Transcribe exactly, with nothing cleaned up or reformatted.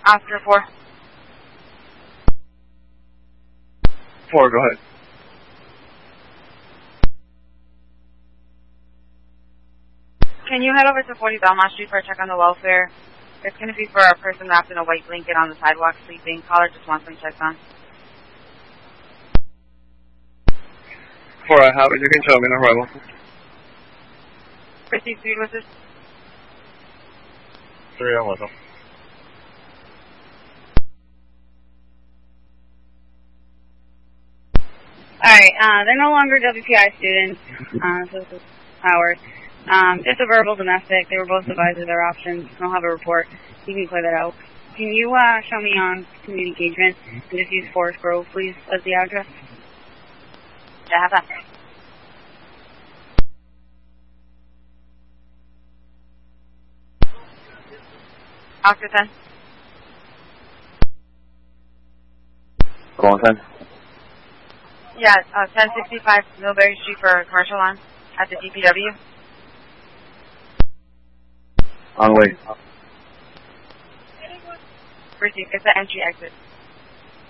Oscar four. Four, go ahead. Can you head over to forty Belmont Street for a check on the welfare? It's going to be for a person wrapped in a white blanket on the sidewalk sleeping. Caller just wants some checks on. Four, I have it. You can tell me, no problem. Proceed, three with this. Three, I'm with them. Alright, uh, they're no longer W P I students, uh, so this is Howard. Um, just a verbal domestic. They were both advised of their options. I'll have a report. You can clear that out. Can you, uh, show me on community engagement and just use Forest Grove, please, as the address? Yeah, have that. Oscar ten. Go on, ten. Yeah, uh, ten sixty-five Millbury Street for a commercial line at the D P W. On the way. Proceed, it's the entry exit.